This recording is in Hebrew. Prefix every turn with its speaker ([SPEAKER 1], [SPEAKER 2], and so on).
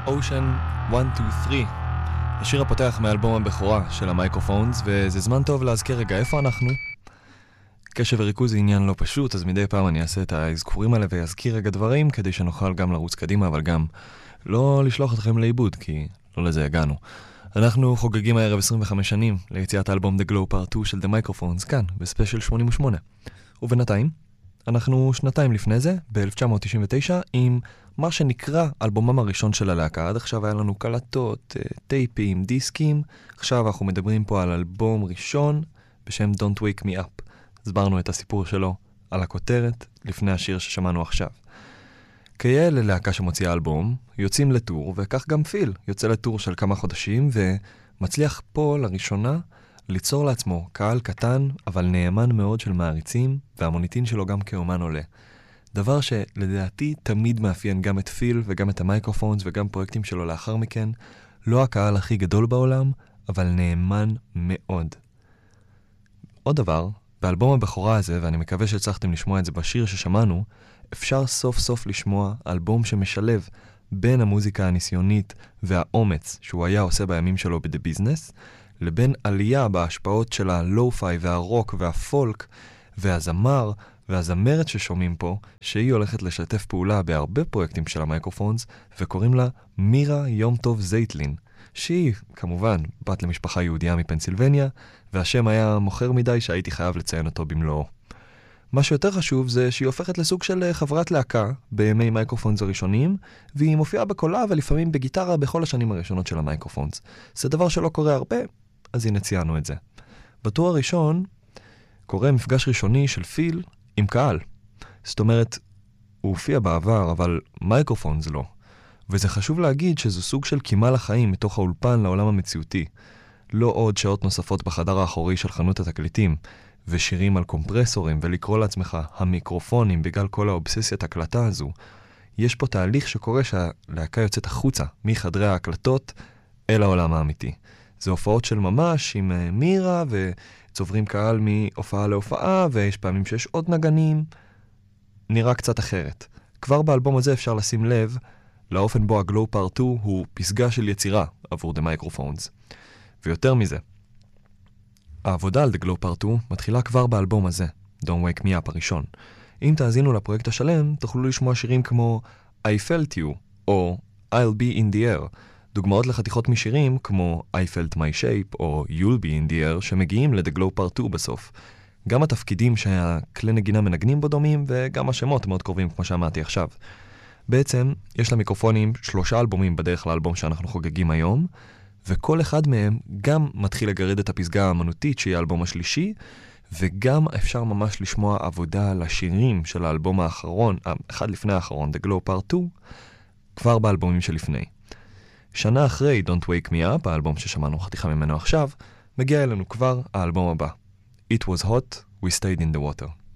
[SPEAKER 1] Ocean 1, 2, 3, השיר הפותח מאלבום הבכורה של המייקרופונס, וזה זמן טוב להזכיר רגע איפה אנחנו. קשב וריכוז זה עניין לא פשוט, אז מדי פעם אני אעשה את האזכורים האלה ויזכיר רגע דברים כדי שנוכל גם לרוץ קדימה, אבל גם לא לשלוח אתכם לאיבוד, כי לא לזה הגענו. אנחנו חוגגים הערב 25 שנים ליציאת האלבום The Glow Part 2 של The Microphones כאן, בספיישל 88. ובינתיים, אנחנו שנתיים לפני זה, ב-1999, עם מה שנקרא אלבומם הראשון של הלהקה. עד עכשיו היה לנו קלטות, טייפים, דיסקים. עכשיו אנחנו מדברים פה על אלבום ראשון בשם Don't Wake Me Up. הסברנו את הסיפור שלו על הכותרת לפני השיר ששמענו עכשיו. כיאה ללהקה שמוציאה אלבום, יוצאים לטור, וכך גם פיל יוצא לטור של כמה חודשים, ומצליח פה לראשונה ליצור לעצמו קהל קטן, אבל נאמן מאוד של מעריצים, והמוניטין שלו גם כאומן עולה. דבר שלדעתי תמיד מאפיין גם את פיל וגם את המייקרופונס וגם פרויקטים שלו לאחר מכן. לא הקהל הכי גדול בעולם, אבל נאמן מאוד. עוד דבר, באלבום הבכורה הזה, ואני מקווה שהצלחתם לשמוע את זה בשיר ששמענו, אפשר סוף סוף לשמוע אלבום שמשלב בין המוזיקה הניסיונית והאומץ שהוא היה עושה בימים שלו ב-The Business, לבין עלייה בהשפעות של הלו-פיי והרוק והפולק והזמר והזמרת ששומעים פה, שהיא הולכת לשתף פעולה בהרבה פרויקטים של המייקרופונס, וקוראים לה מירה יום טוב זייטלין, שהיא כמובן בת למשפחה יהודיה מפנסילבניה, והשם היה מוכר מדי שהייתי חייב לציין אותו במלואו. מה שיותר חשוב זה שהיא הופכת לסוג של חברת להקה בימי מייקרופונס הראשונים, והיא מופיעה בקולה ולפעמים בגיטרה בכל השנים הראשונות של המייקרופונס. זה דבר שלא קורה הרבה, אז הנה ציינו את זה. בטור הראשון קורה מפגש ראשוני של פיל עם קהל. זאת אומרת, הוא הופיע בעבר, אבל מייקרופונס לא. וזה חשוב להגיד שזו סוג של קימה לחיים מתוך האולפן לעולם המציאותי. לא עוד שעות נוספות בחדר האחורי של חנות התקליטים, ושירים על קומפרסורים, ולקרוא לעצמך המיקרופונים בגלל כל האובססיית הקלטה הזו. יש פה תהליך שקורה שהלהקה יוצאת החוצה מחדרי ההקלטות אל העולם האמיתי. זה הופעות של ממש עם מירה, וצוברים קהל מהופעה להופעה, ויש פעמים שיש עוד נגנים. נראה קצת אחרת. כבר באלבום הזה אפשר לשים לב לאופן בו הגלו פארט 2 הוא פסגה של יצירה עבור The Microphones. ויותר מזה, העבודה על The Glow Part 2 מתחילה כבר באלבום הזה, Don't Wake Me Up הראשון. אם תאזינו לפרויקט השלם, תוכלו לשמוע שירים כמו I Felt You או I'll Be in the Air, דוגמאות לחתיכות משירים כמו I Felt My Shape או You'll Be in the Air שמגיעים ל-The Glow Part 2 בסוף. גם התפקידים שהכלי נגינה מנגנים בו דומים, וגם השמות מאוד קרובים כמו שאמרתי עכשיו. בעצם יש למיקרופונים 3 אלבומים בדרך לאלבום שאנחנו חוגגים היום, וכל אחד מהם גם מתחיל לגרד את הפסגה האמנותית שהיא האלבום השלישי, וגם אפשר ממש לשמוע עבודה על השירים של האלבום האחרון, אחד לפני האחרון, The Glow Part 2, כבר באלבומים שלפני. שנה אחרי Don't Wake Me Up, האלבום ששמענו חתיכה ממנו עכשיו, מגיע אלינו כבר האלבום הבא. It was hot, we stayed in the water.